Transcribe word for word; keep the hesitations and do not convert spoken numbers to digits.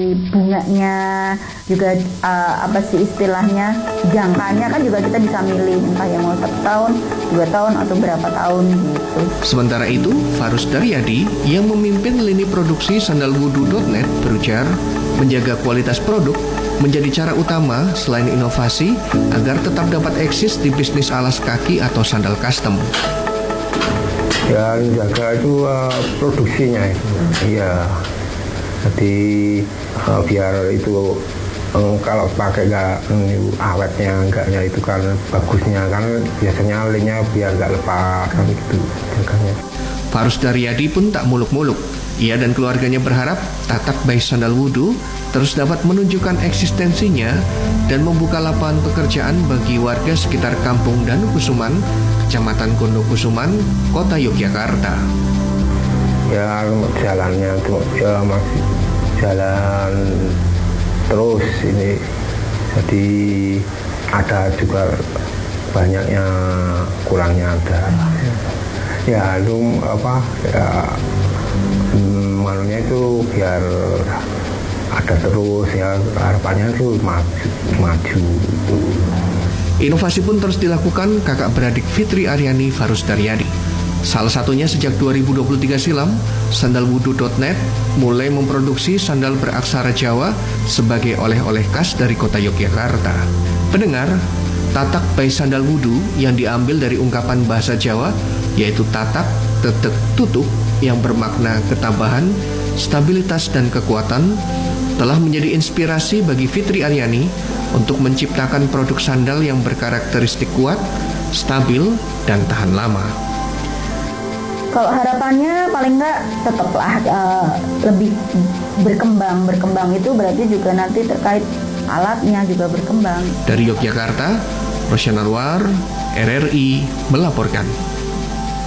dari bunganya, juga uh, apa sih istilahnya, jangkanya kan juga kita bisa milih entah yang mau satu tahun, dua tahun atau berapa tahun gitu. Sementara itu, Farus Daryadi yang memimpin lini produksi sandal wudu dot net berujar, menjaga kualitas produk menjadi cara utama selain inovasi agar tetap dapat eksis di bisnis alas kaki atau sandal custom. Ya, jaga itu uh, produksinya itu. Iya. Jadi uh, biar itu um, kalau pakai nggak um, awetnya enggaknya itu kan bagusnya kan biasanya linnya biar nggak lepas kan gitu jaganya. Farus Daryadi pun tak muluk-muluk. Ia dan keluarganya berharap Tatak by Sandal Wudu terus dapat menunjukkan eksistensinya dan membuka lapangan pekerjaan bagi warga sekitar Kampung Danukusuman, Kecamatan Kondokusuman, Kota Yogyakarta. Ya, jalannya tuh ya masih jalan terus ini. Jadi ada juga banyaknya kurangnya ada. Ya, itu apa ya malunya itu biar ada terus ya, harapannya itu maju, maju. Inovasi pun terus dilakukan kakak beradik Fitri Aryani Farus Daryadi. Salah satunya sejak dua ribu dua puluh tiga silam, sandal wudu dot net mulai memproduksi sandal beraksara Jawa sebagai oleh-oleh khas dari kota Yogyakarta. Pendengar, Tatak by Sandal Wudu yang diambil dari ungkapan bahasa Jawa yaitu tatak, tetek, tutuk yang bermakna ketabahan, stabilitas dan kekuatan telah menjadi inspirasi bagi Fitri Aryani untuk menciptakan produk sandal yang berkarakteristik kuat, stabil, dan tahan lama. Kalau harapannya paling nggak tetaplah uh, lebih berkembang. Berkembang itu berarti juga nanti terkait alatnya juga berkembang. Dari Yogyakarta, Rosyan Anwar, R R I melaporkan.